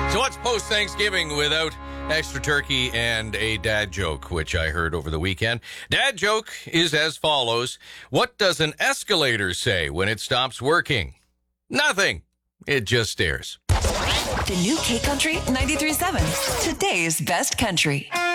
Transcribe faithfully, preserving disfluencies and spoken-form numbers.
So what's post-Thanksgiving without extra turkey and a dad joke, which I heard over the weekend? Dad joke is as follows. What does an escalator say when it stops working? Nothing. It just stares. The new K Country ninety-three point seven. Today's best country.